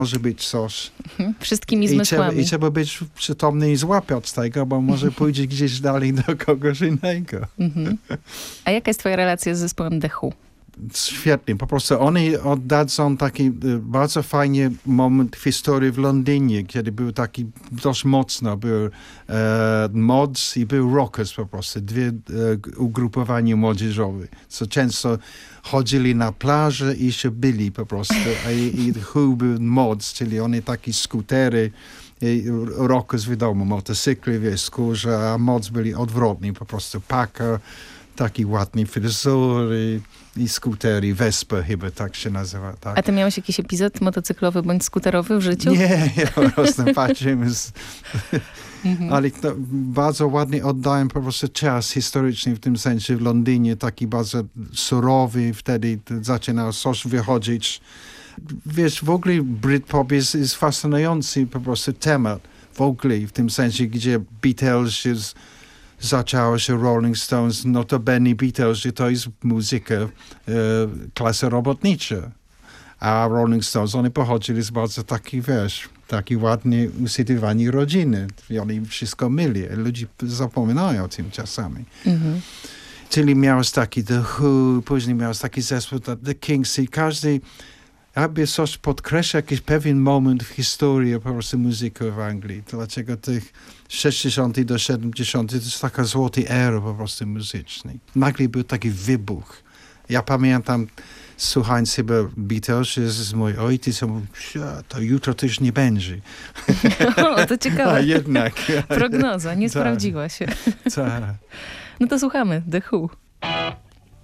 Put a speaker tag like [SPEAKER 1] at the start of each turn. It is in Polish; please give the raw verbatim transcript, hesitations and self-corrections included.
[SPEAKER 1] może być coś.
[SPEAKER 2] Wszystkimi
[SPEAKER 1] I trzeba,
[SPEAKER 2] zmysłami.
[SPEAKER 1] I trzeba być przytomny i złapać tego, bo może pójdzie gdzieś dalej do kogoś innego.
[SPEAKER 2] Mhm. A jaka jest twoja relacja z zespołem The Who?
[SPEAKER 1] Świetnie. Po prostu oni oddadzą taki y, bardzo fajny moment w historii w Londynie, kiedy był taki dość mocno. Był e, Mods i był Rockers po prostu. Dwie e, ugrupowania młodzieżowe, co często chodzili na plażę i się byli po prostu. A i, i Who był Mods, czyli oni takie skutery. I Rockers wiadomo, motocykli, wiesz, skórze, a Mods byli odwrotni, po prostu paka, taki ładny fryzury i skutery, Vespa chyba tak się nazywa. Tak.
[SPEAKER 2] A ty miałeś jakiś epizod motocyklowy bądź skuterowy w życiu?
[SPEAKER 1] Nie, ja po prostu patrzymy z...
[SPEAKER 2] Mhm.
[SPEAKER 1] Ale to bardzo ładnie oddają po prostu czas historyczny w tym sensie w Londynie, taki bardzo surowy, wtedy zaczynał coś wychodzić. Wiesz, w ogóle Britpop jest, jest fascynujący po prostu temat w ogóle, w tym sensie, gdzie Beatles jest, zaczęło się Rolling Stones, notabene Beatles, że to jest muzyka e, klasy robotnicza. A Rolling Stones, oni pochodzili z bardzo taki, wiesz, taki ładnie usytuowani rodziny. I oni wszystko myli. Ludzie zapominają o tym czasami.
[SPEAKER 2] Mhm.
[SPEAKER 1] Czyli miałeś taki The Who, później miałeś taki zespół The Kings i każdy aby coś podkreśla jakiś pewien moment w historii po prostu muzyki w Anglii. Dlaczego tych sześćdziesiątych do siedemdziesiątych to jest taka złota era po prostu muzycznej. Nagle był taki wybuch. Ja pamiętam, słuchając chyba Beatles z mój ojciec, mówił, to jutro też nie będzie.
[SPEAKER 2] O, to ciekawe.
[SPEAKER 1] A jednak.
[SPEAKER 2] Prognoza, nie
[SPEAKER 1] Tak.
[SPEAKER 2] sprawdziła się.
[SPEAKER 1] Tak.
[SPEAKER 2] No to słuchamy The Who.